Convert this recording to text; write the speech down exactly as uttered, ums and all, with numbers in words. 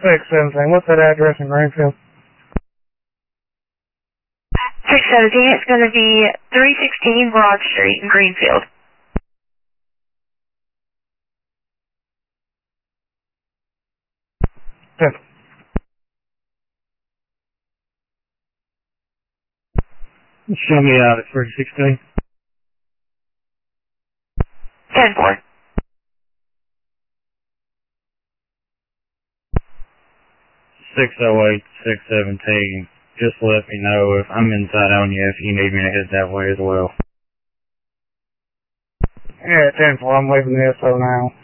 six seventeen. What's that address in Greenfield? six seventeen, it's going to be three sixteen Broad Street in Greenfield. ten. Show me out at three sixteen. ten four. six oh eight, six seventeen. Just let me know if I'm inside on you if you need me to head that way as well. Yeah, ten four. I'm leaving the S O now.